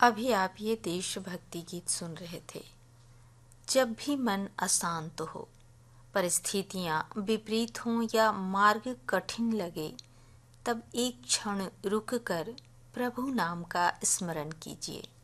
अभी आप ये देशभक्ति गीत सुन रहे थे। जब भी मन अशांत हो, परिस्थितियाँ विपरीत हों या मार्ग कठिन लगे, तब एक क्षण रुककर प्रभु नाम का स्मरण कीजिए।